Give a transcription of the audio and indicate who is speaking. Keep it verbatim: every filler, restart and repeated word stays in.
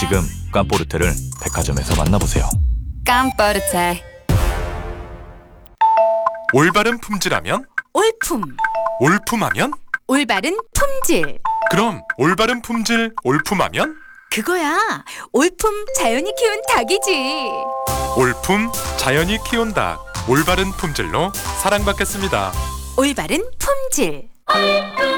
Speaker 1: 지금 깜포르테를 백화점에서 만나보세요.
Speaker 2: 깜포르테.
Speaker 3: 올바른 품질하면?
Speaker 2: 올품.
Speaker 3: 올품하면?
Speaker 2: 올바른 품질.
Speaker 3: 그럼 올바른 품질 올품하면?
Speaker 2: 그거야. 올품 자연이 키운 닭이지.
Speaker 3: 올품 자연이 키운 닭. 올바른 품질로 사랑받겠습니다.
Speaker 2: 올바른 품질.